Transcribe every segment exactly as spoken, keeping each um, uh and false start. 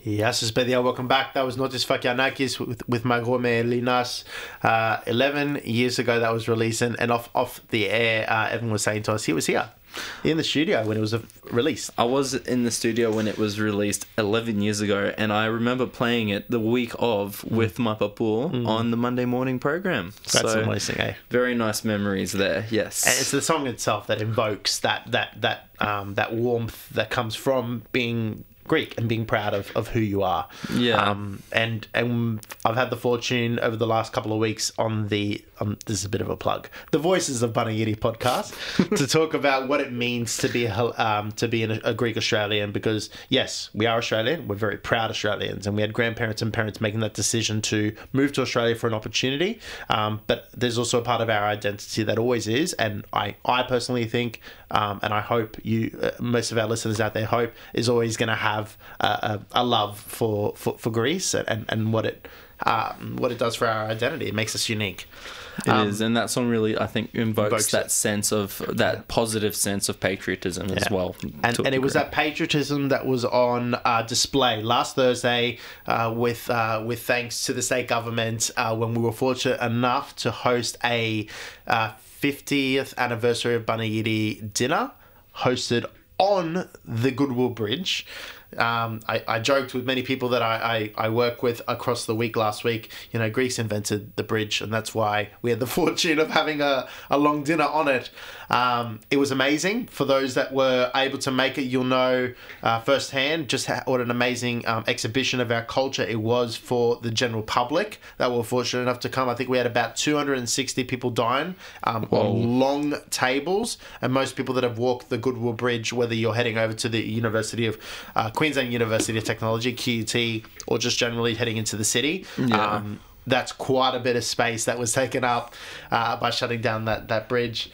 Yes, it's Bedia. Welcome back. That was Notis Fakianakis with, with Magome Linas. Uh, eleven years ago that was released, and, and off, off the air, uh, Evan was saying to us he was here in the studio when it was released. I was in the studio when it was released eleven years ago, and I remember playing it the week of mm. with my papu mm. on the Monday morning program. That's so, amazing, eh? Very nice memories there, yes. And it's the song itself that invokes that that that um, that warmth that comes from being Greek and being proud of, of who you are. Yeah. Um, and and I've had the fortune over the last couple of weeks on the, um, this is a bit of a plug, the Voices of Banayiri podcast to talk about what it means to be um, to be an, a Greek Australian, because yes, we are Australian, we're very proud Australians, and we had grandparents and parents making that decision to move to Australia for an opportunity. Um, but there's also a part of our identity that always is, and I, I personally think, um, and I hope you, uh, most of our listeners out there hope, is always going to have a, a love for, for, for Greece and, and what it um, what it does for our identity. It makes us unique. It um, is, and that song really, I think, invokes, invokes that it. sense of, that yeah. positive sense of patriotism yeah. as well. And, and it was that patriotism that was on uh, display last Thursday uh, with uh, with thanks to the state government uh, when we were fortunate enough to host a uh, fiftieth anniversary of Banayiri dinner hosted on the Goodwill Bridge. Um, I, I joked with many people that I, I, I work with across the week last week, you know, Greeks invented the bridge, and that's why we had the fortune of having a, a long dinner on it. Um, it was amazing. For those that were able to make it, you'll know uh, firsthand just how, what an amazing um, exhibition of our culture it was for the general public that were fortunate enough to come. I think we had about two hundred sixty people dine um, on long tables, and most people that have walked the Goodwill Bridge, whether you're heading over to the University of uh, Queensland University of Technology, Q U T, or just generally heading into the city, yeah. um, that's quite a bit of space that was taken up uh, by shutting down that, that bridge.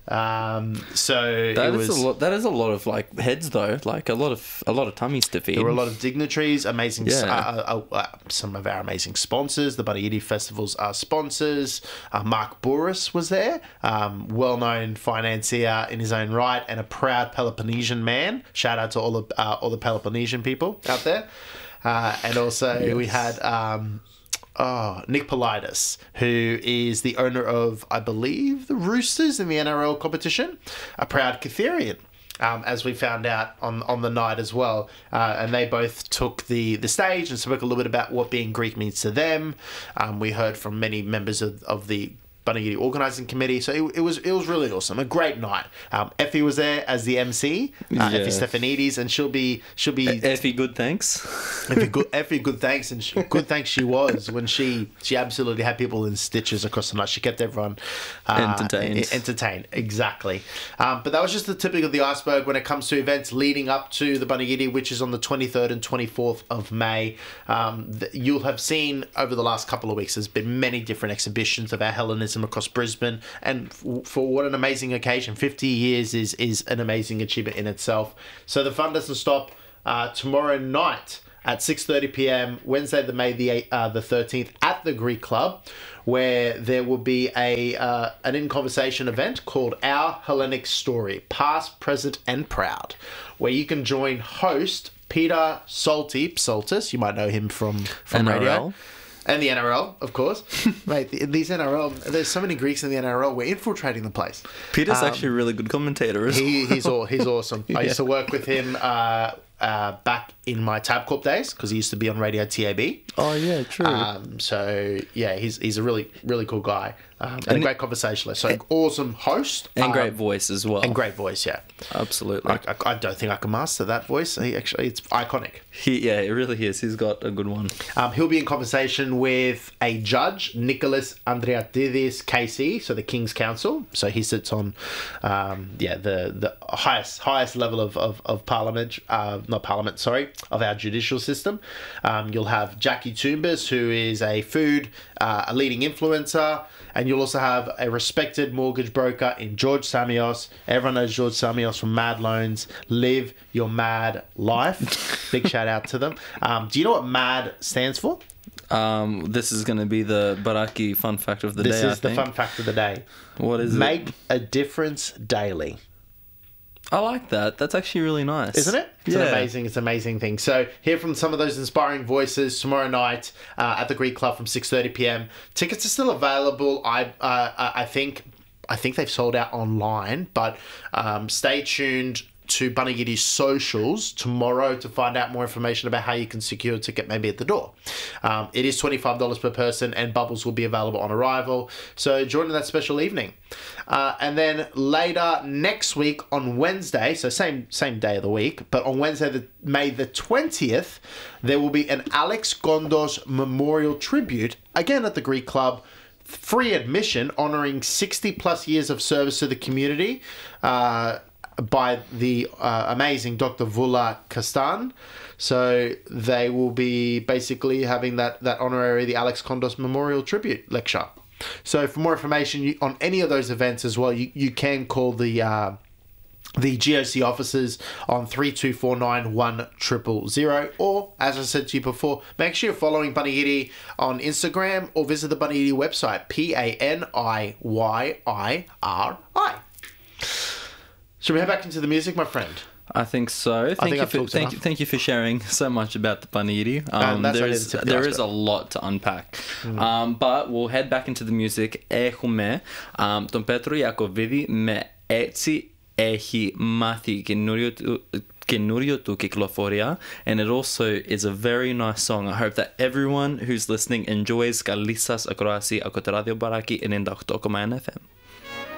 Um, so that it is was a lot. That is a lot of like heads, though. Like a lot of a lot of tummies to feed. There were a lot of dignitaries, amazing. Yeah. Uh, uh, uh, some of our amazing sponsors. The Banayiri Festivals are sponsors. Uh, Mark Bouris was there, um, well-known financier in his own right, and a proud Peloponnesian man. Shout out to all the uh, all the Peloponnesian people out there. Uh, and also yes. we had. Um, Oh, Nick Politis, who is the owner of, I believe, the Roosters in the N R L competition, a proud Catherian, um, as we found out on on the night as well. Uh, and they both took the, the stage and spoke a little bit about what being Greek means to them. Um, we heard from many members of, of the Banayiri organising committee, so it, it was it was really awesome. A great night. Um, Effie was there as the M C, uh, yeah. Effie Stefanidis, and she'll be she'll be Effie. Good thanks. Effie good, Effie good thanks, and she, good thanks she was when she she absolutely had people in stitches across the night. She kept everyone uh, entertained. Entertained, exactly. Um, but that was just the tip of the iceberg when it comes to events leading up to the Banayiri, which is on the twenty-third and twenty-fourth of May. Um, the, you'll have seen over the last couple of weeks, there's been many different exhibitions of our Hellenism across Brisbane, and f- for what an amazing occasion. fifty years is is an amazing achievement in itself. So the fun doesn't stop. Uh, tomorrow night at six thirty p.m, Wednesday the May the uh, the thirteenth, at the Greek Club, where there will be a uh, an in conversation event called Our Hellenic Story, Past, Present and Proud, where you can join host Peter Salty Psaltis. You might know him from from N R L. radio. And the N R L, of course. Mate, these N R L, there's so many Greeks in the N R L, we're infiltrating the place. Peter's um, actually a really good commentator as he, well. He's, all, he's awesome. Yeah. I used to work with him uh, uh, back in my Tabcorp days, because he used to be on Radio T A B. Oh, yeah, true. Um, so, yeah, he's he's a really, really cool guy. Um, and, and a great conversationalist. So, and, awesome host. And um, great voice as well. And great voice, yeah. Absolutely. I, I, I don't think I can master that voice. He actually, it's iconic. He, yeah, it really is. He's got a good one. Um, he'll be in conversation with a judge, Nicholas Andriatidis K C, so the King's Council. So he sits on, um, yeah, the the highest highest level of of, of Parliament, uh, not Parliament, sorry, of our judicial system. Um, you'll have Jackie Toombas, who is a food, uh, a leading influencer, and you'll also have a respected mortgage broker in George Samios. Everyone knows George Samios from Mad Loans. Live your mad life. Big shout out to them. Um, do you know what MAD stands for? Um, this is going to be the Baraki fun fact of the this day, This is the fun fact of the day. What is Make it? Make a difference daily. I like that. That's actually really nice. Isn't it? It's yeah. an amazing, it's an amazing thing. So hear from some of those inspiring voices tomorrow night uh, at the Greek Club from six thirty p.m. Tickets are still available. I uh, I think I think they've sold out online, but um, stay tuned to Banagiri's socials tomorrow to find out more information about how you can secure a ticket maybe at the door. Um, it is twenty-five dollars per person and bubbles will be available on arrival. So join in that special evening. Uh, and then later next week on Wednesday, so same same day of the week, but on Wednesday, the, May the twentieth, there will be an Alex Gondos Memorial Tribute, again at the Greek Club. Free admission, honouring sixty plus years of service to the community. Uh, by the uh, amazing Doctor Vula Kastan. So they will be basically having that, that honorary, the Alex Gondos Memorial Tribute lecture. So for more information you, on any of those events as well, you, you can call the uh, the G O C officers on three two four nine one zero zero zero, or as I said to you before, make sure you're following Baniyiri on Instagram or visit the Baniyiri website, P A N I Y I R I. Should we head back into the music, my friend? I think so. Thank think you I've for talked thank enough. you, thank you for sharing so much about the Baniyiri. Um, that's there only is the tip of the there is iceberg. a lot to unpack. Um, but we'll head back into the music. Έχουμε um, τον Πέτρο Ιακωβίδη με Έτσι έχει μάθει καινούριο του, καινούριο του κυκλοφορία, and it also is a very nice song. I hope that everyone who's listening enjoys. Καλή σας ακρόαση από το ραδιομπαράκι ενενήντα οκτώ κόμμα ένα εφ εμ.